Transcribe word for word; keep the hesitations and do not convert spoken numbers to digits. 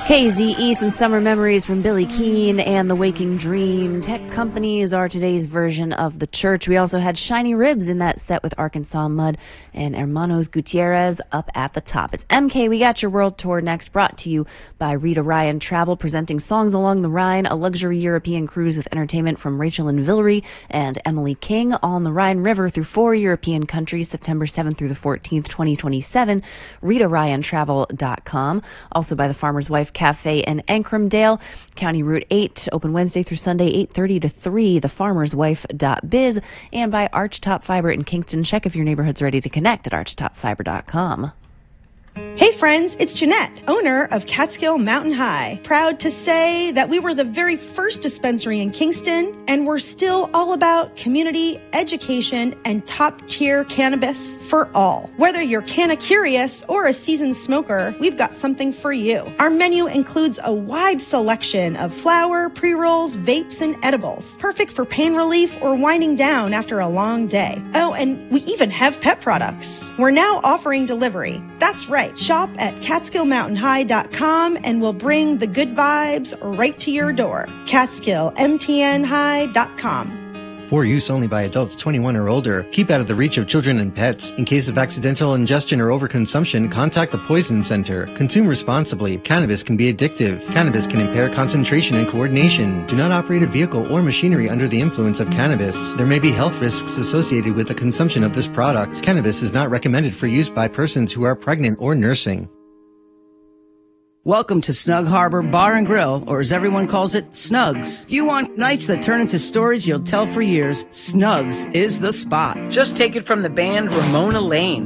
K Z E, some summer memories from Billy Keane and The Waking Dream. Tech companies are today's version of the church. We also had Shiny Ribs in that set with Arkansas Mud and Hermanos Gutierrez up at the top. It's M K, We Got Your World Tour next, brought to you by Rita Ryan Travel, presenting Songs Along the Rhine, a luxury European cruise with entertainment from Rachel and Villery and Emily King on the Rhine River through four European countries, September seventh through the fourteenth, twenty twenty-seven. Rita Ryan Travel dot com. Also by the Farmer's Wife Cafe in Ancramdale, County Route eight, open Wednesday through Sunday, eight thirty to three, the farmers wife dot biz, and by Archtop Fiber in Kingston. Check if your neighborhood's ready to connect at archtop fiber dot com. Hey friends, it's Jeanette, owner of Catskill Mountain High. Proud to say that we were the very first dispensary in Kingston, and we're still all about community, education, and top-tier cannabis for all. Whether you're canna-curious or a seasoned smoker, we've got something for you. Our menu includes a wide selection of flower, pre-rolls, vapes, and edibles, perfect for pain relief or winding down after a long day. Oh, and we even have pet products. We're now offering delivery. That's right. Shop at catskill mountain high dot com and we'll bring the good vibes right to your door. catskill m t n high dot com. For use only by adults twenty-one or older. Keep out of the reach of children and pets. In case of accidental ingestion or overconsumption, contact the Poison Center. Consume responsibly. Cannabis can be addictive. Cannabis can impair concentration and coordination. Do not operate a vehicle or machinery under the influence of cannabis. There may be health risks associated with the consumption of this product. Cannabis is not recommended for use by persons who are pregnant or nursing. Welcome to Snug Harbor Bar and Grill, or as everyone calls it, Snugs. If you want nights that turn into stories you'll tell for years, Snugs is the spot. Just take it from the band Ramona Lane.